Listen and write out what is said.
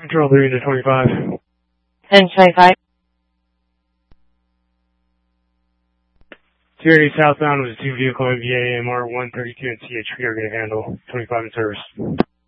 Control 3 to 25. 1025. Security southbound with a 2 vehicle MVA AMR 132 and CH3 are going to handle 25 in service.